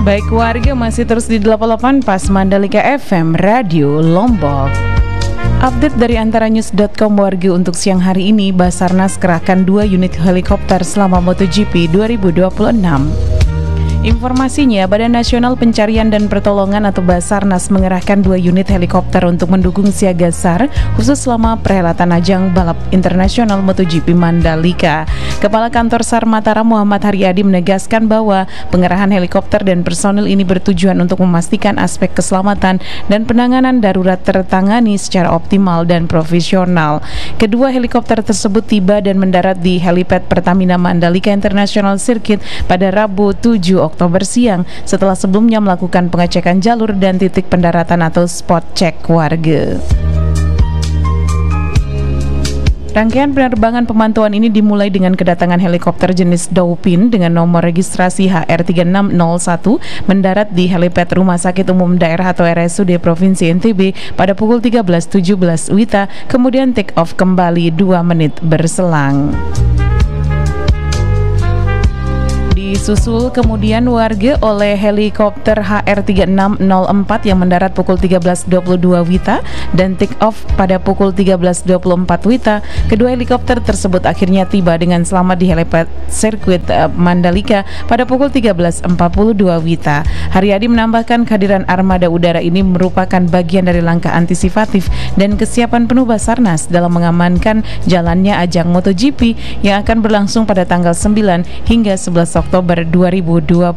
Baik warga, masih terus di 88 Pas Mandalika FM Radio Lombok. Update dari antaranews.com warga untuk siang hari ini, Basarnas kerahkan 2 unit helikopter selama MotoGP 2026. Informasinya, Badan Nasional Pencarian dan Pertolongan atau Basarnas mengerahkan 2 unit helikopter untuk mendukung siaga SAR khusus selama perhelatan ajang balap internasional MotoGP Mandalika. Kepala Kantor SAR Mataram Muhammad Haryadi menegaskan bahwa pengerahan helikopter dan personil ini bertujuan untuk memastikan aspek keselamatan dan penanganan darurat tertangani secara optimal dan profesional. Kedua helikopter tersebut tiba dan mendarat di helipad Pertamina Mandalika International Circuit pada Rabu 7 Oktober siang setelah sebelumnya melakukan pengecekan jalur dan titik pendaratan atau spot check warga. Rangkaian penerbangan pemantauan ini dimulai dengan kedatangan helikopter jenis Dauphin dengan nomor registrasi HR3601 mendarat di helipad Rumah Sakit Umum Daerah atau RSUD Provinsi NTB pada pukul 13.17 WITA, kemudian take off kembali 2 menit berselang. Disusul kemudian warga oleh helikopter HR3604 yang mendarat pukul 13.22 WITA dan take off pada pukul 13.24 WITA. Kedua helikopter tersebut akhirnya tiba dengan selamat di helipad sirkuit Mandalika pada pukul 13.42 WITA. Haryadi menambahkan kehadiran armada udara ini merupakan bagian dari langkah antisipatif dan kesiapan penuh Basarnas dalam mengamankan jalannya ajang MotoGP yang akan berlangsung pada tanggal 9 hingga 11 Oktober 2026.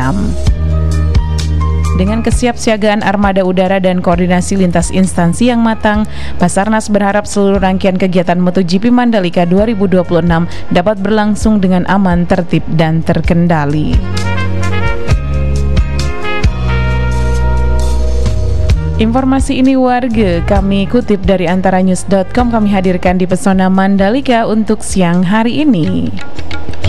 Dengan kesiapsiagaan armada udara dan koordinasi lintas instansi yang matang, Basarnas berharap seluruh rangkaian kegiatan MotoGP Mandalika 2026 dapat berlangsung dengan aman, tertib, dan terkendali. Informasi ini warga kami kutip dari antaranews.com, kami hadirkan di Pesona Mandalika untuk siang hari ini.